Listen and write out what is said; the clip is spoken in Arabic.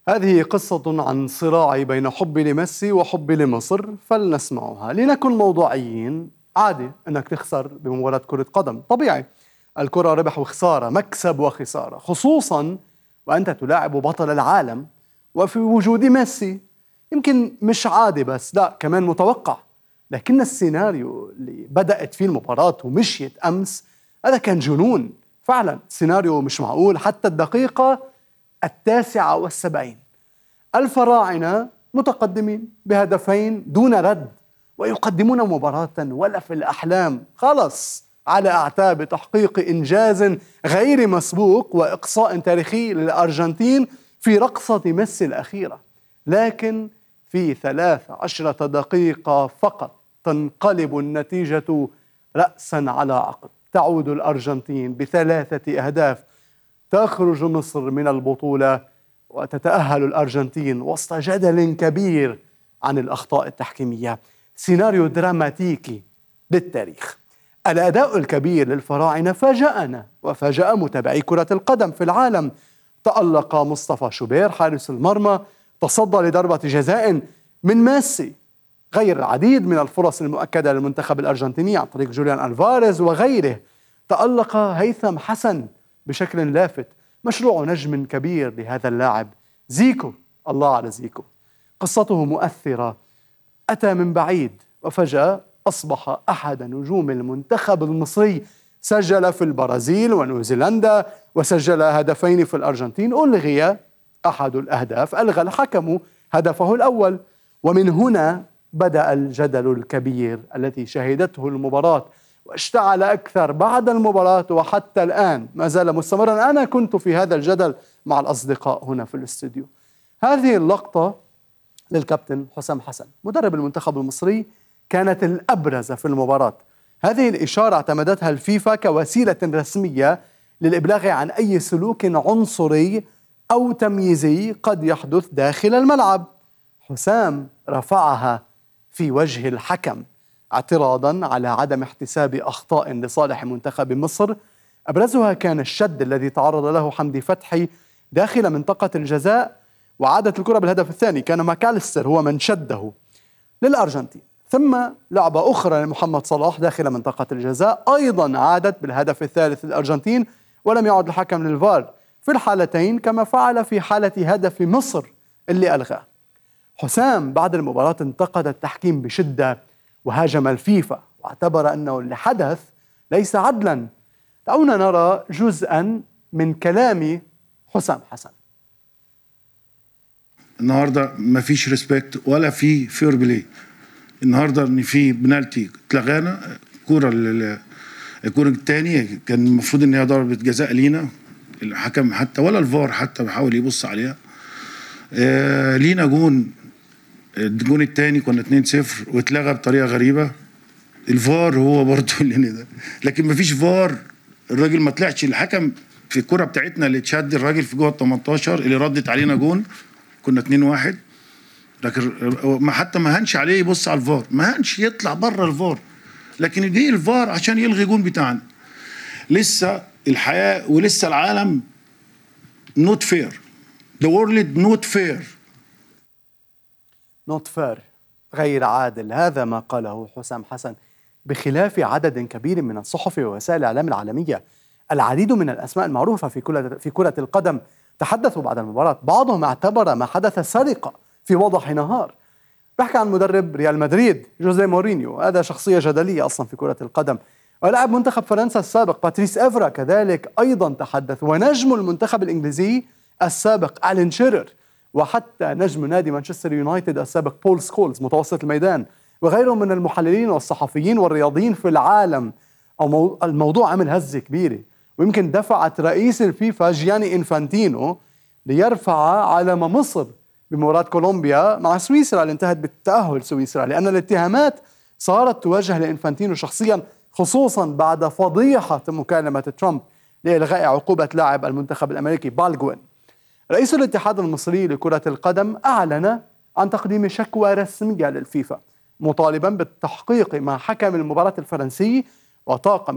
هذه قصة عن صراع بين حبي لميسي وحبي لمصر، فلنسمعها. لنكن موضوعيين، عادي أنك تخسر بمباراة كرة قدم، طبيعي. الكرة ربح وخسارة، مكسب وخسارة، خصوصا وأنت تلاعب بطل العالم وفي وجود ميسي. يمكن مش عادي بس لا كمان متوقع، لكن السيناريو اللي بدأت فيه المباراة ومشيت أمس هذا كان جنون فعلا. سيناريو مش معقول. حتى الدقيقة 79 الفراعنة متقدمين بهدفين دون رد، ويقدمون مباراة ولا في الأحلام، خلص على أعتاب تحقيق إنجاز غير مسبوق وإقصاء تاريخي للأرجنتين في رقصة ميسي الأخيرة. لكن في 13 دقيقة فقط تنقلب النتيجة رأسا على عقب. تعود الأرجنتين ب3 أهداف، تخرج مصر من البطولة، وتتأهل الأرجنتين وسط جدل كبير عن الأخطاء التحكيمية. سيناريو دراماتيكي للتاريخ. الأداء الكبير للفراعنة فاجأنا وفاجأ متابعي كرة القدم في العالم. تألق مصطفى شوبير حارس المرمى، تصدى لضربة جزاء من ميسي، غير العديد من الفرص المؤكدة للمنتخب الأرجنتيني عن طريق جوليان ألفاريز وغيره. تألق هيثم حسن بشكل لافت، مشروع نجم كبير لهذا اللاعب. زيكو، الله على زيكو، قصته مؤثرة، أتى من بعيد وفجأة أصبح أحد نجوم المنتخب المصري. سجل في البرازيل ونيوزيلندا وسجل هدفين في الأرجنتين. ألغي أحد الأهداف، ألغى الحكم هدفه الأول، ومن هنا بدأ الجدل الكبير الذي شهدته المباراة واشتعل أكثر بعد المباراة وحتى الآن ما زال مستمرا. أنا كنت في هذا الجدل مع الأصدقاء هنا في الاستوديو. هذه اللقطة للكابتن حسام حسن مدرب المنتخب المصري كانت الأبرز في المباراة. هذه الإشارة اعتمدتها الفيفا كوسيلة رسمية للإبلاغ عن أي سلوك عنصري أو تمييزي قد يحدث داخل الملعب. حسام رفعها في وجه الحكم اعتراضا على عدم احتساب أخطاء لصالح منتخب مصر. أبرزها كان الشد الذي تعرض له حمدي فتحي داخل منطقة الجزاء، وعادت الكرة بالهدف الثاني كان ماكاليستر هو من شده للأرجنتين. ثم لعبة أخرى لمحمد صلاح داخل منطقة الجزاء أيضا عادت بالهدف الثالث للأرجنتين، ولم يعد الحكم للفار في الحالتين كما فعل في حالة هدف مصر اللي ألغاه. حسام بعد المباراة انتقد التحكيم بشدة وهاجم الفيفا واعتبر أنه اللي حدث ليس عدلا. دعونا نرى جزءا من كلام حسام حسن. النهارده ما فيش ريسبكت ولا في فير بلاي. النهارده ان في بنالتي اتلغانا، الكوره الثانيه كان المفروض ان هي ضربه جزاء لينا، الحكم حتى ولا الفار حتى بيحاول يبص عليها. لينا جون، الجون الثاني كنا 2-0 واتلغى بطريقه غريبه. الفار هو برضه اللي ده، لكن ما فيش فار. الراجل ما طلعش الحكم في الكره بتاعتنا اللي اتشد الراجل في جوه ال 18 اللي ردت علينا جون، كنا 2-1، لكن حتى ما هنش عليه يبص على الفار، ما هنش يطلع بره الفار، لكن جه الفار عشان يلغي جون بتاعنا. لسه الحياه ولسه العالم not fair. The world not fair. not fair، غير عادل. هذا ما قاله حسام حسن بخلاف عدد كبير من الصحف ووسائل الإعلام العالمية. العديد من الأسماء المعروفة في كرة القدم تحدثوا بعد المباراة. بعضهم اعتبر ما حدث سرقة في وضح نهار. بحكي عن مدرب ريال مدريد جوزيه مورينيو، هذا شخصية جدلية أصلا في كرة القدم، ولاعب منتخب فرنسا السابق باتريس إفرا كذلك أيضا تحدث، ونجم المنتخب الإنجليزي السابق ألين شيرر، وحتى نجم نادي مانشستر يونايتد السابق بول سكولز متوسط الميدان، وغيرهم من المحللين والصحفيين والرياضيين في العالم. الموضوع عمل هزة كبيرة، ويمكن دفعت رئيس الفيفا جياني إنفانتينو ليرفع علم مصر بمباراة كولومبيا مع سويسرا اللي انتهت بالتأهل سويسرا، لأن الاتهامات صارت توجه لإنفانتينو شخصيا، خصوصا بعد فضيحة مكالمة ترامب لإلغاء عقوبة لاعب المنتخب الأمريكي بالغوين. رئيس الاتحاد المصري لكرة القدم أعلن عن تقديم شكوى رسمية للفيفا مطالبا بالتحقيق مع حكم المباراة الفرنسي وطاقم